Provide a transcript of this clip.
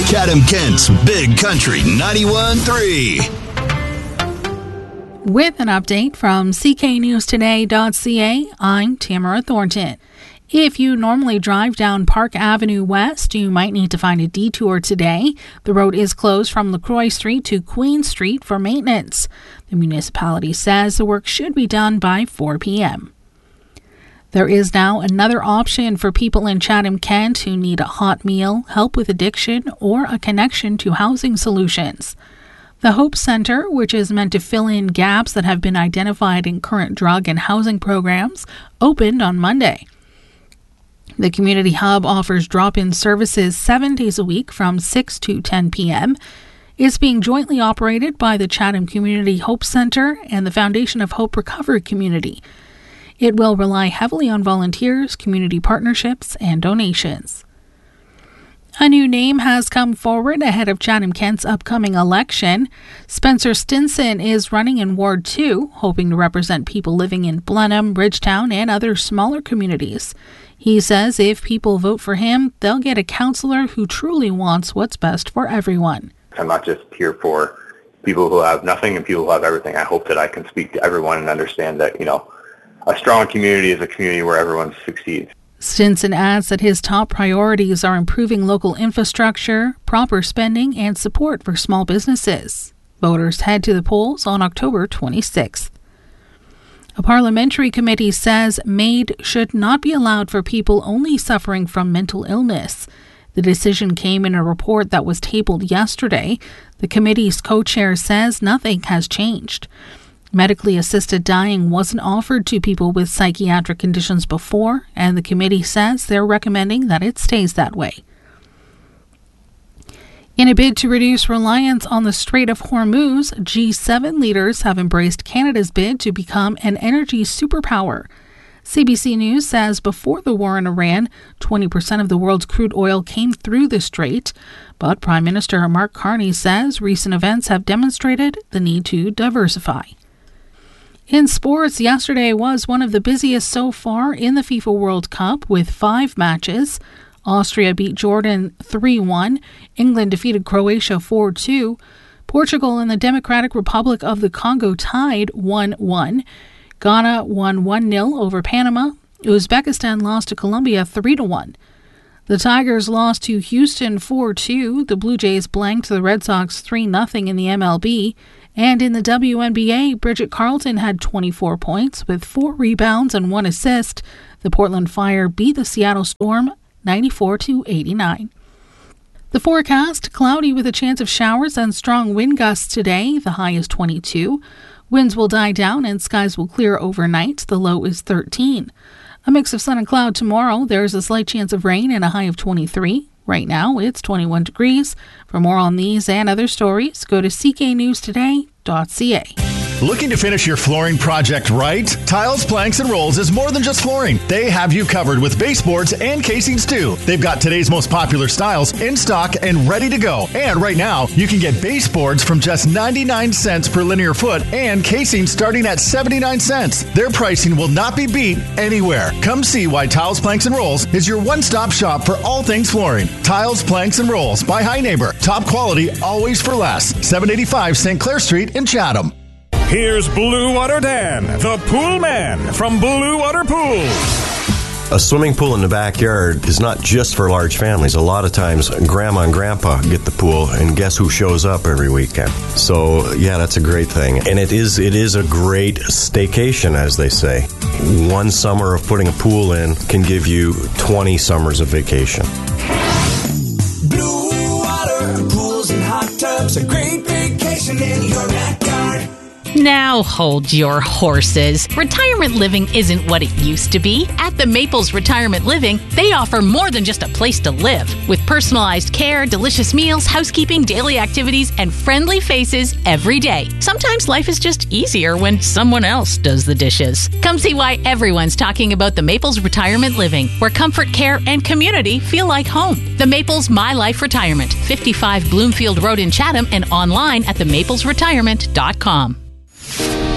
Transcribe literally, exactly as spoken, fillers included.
Chatham-Kent's Big Country ninety-one point three. With an update from C K News Today dot C A, I'm Tamara Thornton. If you normally drive down Park Avenue West, you might need to find a detour today. The road is closed from LaCroix Street to Queen Street for maintenance. The municipality says the work should be done by four p.m. There is now another option for people in Chatham-Kent who need a hot meal, help with addiction, or a connection to housing solutions. The Hope Center, which is meant to fill in gaps that have been identified in current drug and housing programs, opened on Monday. The community hub offers drop-in services seven days a week from six to ten p.m. It's being jointly operated by the Chatham Community Hope Center and the Foundation of Hope Recovery Community. It will rely heavily on volunteers, community partnerships, and donations. A new name has come forward ahead of Chatham-Kent's upcoming election. Spencer Stinson is running in Ward two, hoping to represent people living in Blenheim, Ridgetown, and other smaller communities. He says if people vote for him, they'll get a councillor who truly wants what's best for everyone. I'm not just here for people who have nothing and people who have everything. I hope that I can speak to everyone and understand that, you know, a strong community is a community where everyone succeeds. Stinson adds that his top priorities are improving local infrastructure, proper spending, and support for small businesses. Voters head to the polls on October twenty-sixth. A parliamentary committee says MAID should not be allowed for people only suffering from mental illness. The decision came in a report that was tabled yesterday. The committee's co-chair says nothing has changed. Medically assisted dying wasn't offered to people with psychiatric conditions before, and the committee says they're recommending that it stays that way. In a bid to reduce reliance on the Strait of Hormuz, G seven leaders have embraced Canada's bid to become an energy superpower. C B C News says before the war in Iran, twenty percent of the world's crude oil came through the strait, but Prime Minister Mark Carney says recent events have demonstrated the need to diversify. In sports, yesterday was one of the busiest so far in the FIFA World Cup with five matches. Austria beat Jordan three one. England defeated Croatia four two. Portugal and the Democratic Republic of the Congo tied one one. Ghana won one nil over Panama. Uzbekistan lost to Colombia three to one. The Tigers lost to Houston four two. The Blue Jays blanked the Red Sox three nothing in the M L B. And in the W N B A, Bridget Carlton had twenty-four points with four rebounds and one assist. The Portland Fire beat the Seattle Storm ninety-four to eighty-nine. The forecast, cloudy with a chance of showers and strong wind gusts today. The high is twenty-two. Winds will die down and skies will clear overnight. The low is thirteen. A mix of sun and cloud tomorrow. There is a slight chance of rain and a high of twenty-three. Right now, it's twenty-one degrees. For more on these and other stories, go to C K News Today dot C A. Looking to finish your flooring project right? Tiles, Planks, and Rolls is more than just flooring. They have you covered with baseboards and casings too. They've got today's most popular styles in stock and ready to go. And right now, you can get baseboards from just ninety-nine cents per linear foot and casings starting at seventy-nine cents. Their pricing will not be beat anywhere. Come see why Tiles, Planks, and Rolls is your one-stop shop for all things flooring. Tiles, Planks, and Rolls by High Neighbor. Top quality, always for less. seven eighty-five Saint Clair Street in Chatham. Here's Blue Water Dan, the pool man from Blue Water Pools. A swimming pool in the backyard is not just for large families. A lot of times, Grandma and Grandpa get the pool, and guess who shows up every weekend? So, yeah, that's a great thing. And it is it is a great staycation, as they say. One summer of putting a pool in can give you twenty summers of vacation. Blue Water Pools and hot tubs, a great vacation in your backyard. Now hold your horses. Retirement living isn't what it used to be. At the Maples Retirement Living, they offer more than just a place to live. With personalized care, delicious meals, housekeeping, daily activities, and friendly faces every day. Sometimes life is just easier when someone else does the dishes. Come see why everyone's talking about the Maples Retirement Living, where comfort, care, and community feel like home. The Maples My Life Retirement, fifty-five Bloomfield Road in Chatham, and online at the maples retirement dot com.